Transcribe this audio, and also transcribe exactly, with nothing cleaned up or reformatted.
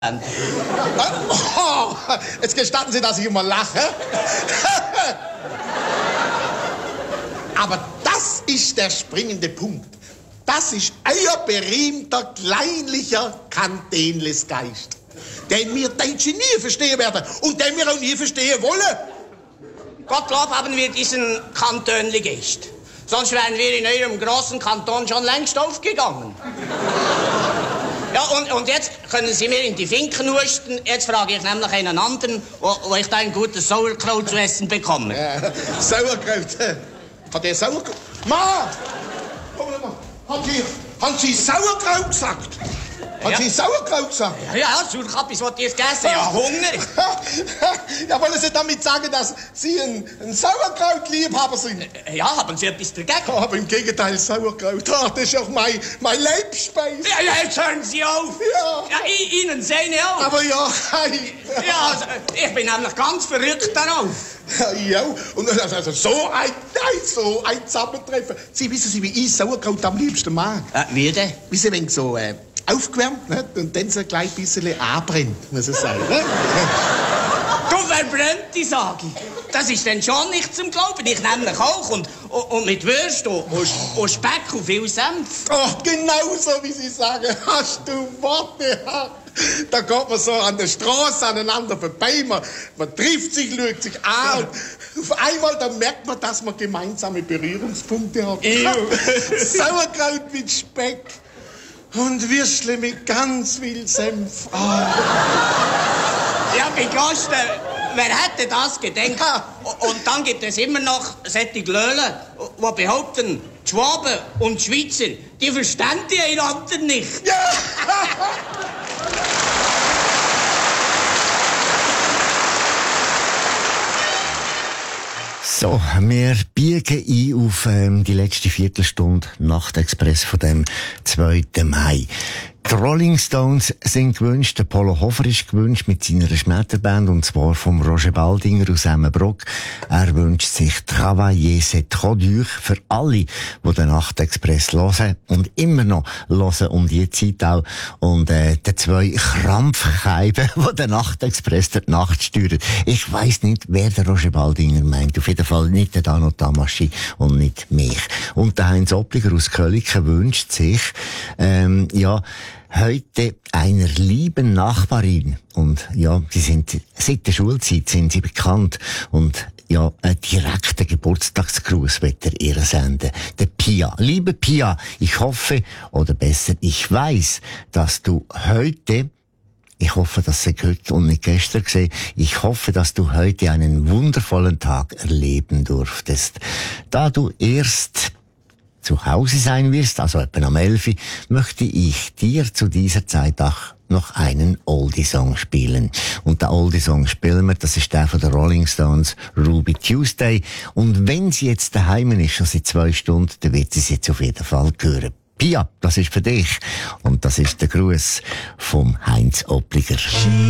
Oh, jetzt gestatten Sie, dass ich immer lache. Aber das ist der springende Punkt. Das ist euer berühmter, kleinlicher Kantenlesgeist, den wir Deutsche nie verstehen werden und den wir auch nie verstehen wollen. Gottlob haben wir diesen Kantönli-Geist. Sonst wären wir in eurem großen Kanton schon längst aufgegangen. Ja, und, und jetzt können Sie mir in die Finken husten. Jetzt frage ich nämlich einen anderen, wo, wo ich da ein gutes Sauerkraut zu essen bekomme. Äh, Sauerkraut. Hat der Sauerkraut? Ma! Haben Sie, haben Sie Sauerkraut gesagt? Haben Ja. Sie Sauerkraut gesagt? Ja, ja, Surkappis, was ihr gegessen? Ja, Hunger. Ja, wollen Sie damit sagen, dass Sie ein, ein Sauerkrautliebhaber sind? Ja, haben Sie etwas dagegen? Oh, aber im Gegenteil, Sauerkraut, oh, das ist auch mein, mein Leibspeise. Ja, ja, jetzt hören Sie auf. Ja. Ja, I, Ihnen sehen auch. Aber ja, hey. Ja, also, ich bin nämlich ganz verrückt darauf. Ja, und also, also so ein, nein, so ein Zusammentreffen. Sie wissen Sie, wie ich Sauerkraut am liebsten mag? Äh, wie denn? Wie Sie, wenn so äh, aufgewärmt, ne? Und dann so gleich ein bisschen anbrennt, muss ich sagen. Ne? Du verbrennte, sag ich. Das ist denn schon nicht zum Glauben. Ich nämlich auch. Und, und, und mit Würst und, und, und Speck und viel Senf. Oh, genau so, wie Sie sagen. Hast du Worte? Da geht man so an der Straße aneinander vorbei. Man, man trifft sich, schaut sich an. Und auf einmal dann merkt man, dass man gemeinsame Berührungspunkte hat. Sauerkraut mit Speck. Und Würstle mit ganz viel Senf. Oh. Ja, begosten. Wer hätte das gedacht? Ha. Und dann gibt es immer noch solche Glöhlen, die behaupten, die Schwaben und die Schweizer, die verstehen einander nicht. Ja. So, wir biegen ein auf ähm, die letzte Viertelstunde Nachtexpress von dem zweiten Mai. Die Rolling Stones sind gewünscht, der Polo Hofer ist gewünscht mit seiner Schmetterband, und zwar vom Roger Baldinger aus Emmenbrock. Er wünscht sich «Travailler c'est trop dur» für alle, die den Nachtexpress hören und immer noch hören um die Zeit auch. Und äh, die zwei Krampfscheiben, die den Nachtexpress durch die Nacht steuern. Ich weiss nicht, wer der Roger Baldinger meint. Auf jeden Fall nicht der Dano Tamaschi und nicht mich. Und der Heinz Oppliger aus Köliken wünscht sich, ähm, ja, heute einer lieben Nachbarin. Und ja, sie sind, seit der Schulzeit sind sie bekannt. Und ja, einen direkten Geburtstagsgruß wird er ihr senden. Der Pia. Liebe Pia, ich hoffe, oder besser, ich weiss, dass du heute, ich hoffe, dass sie heute und nicht gestern gesehen, ich hoffe, dass du heute einen wundervollen Tag erleben durftest. Da du erst zu Hause sein wirst, also etwa am elf, möchte ich dir zu dieser Zeit auch noch einen Oldie-Song spielen. Und der Oldie-Song spielen wir, das ist der von den Rolling Stones, Ruby Tuesday. Und wenn sie jetzt daheim ist, schon seit zwei Stunden, dann wird sie es jetzt auf jeden Fall hören. Pia, das ist für dich. Und das ist der Gruß vom Heinz Oppliger.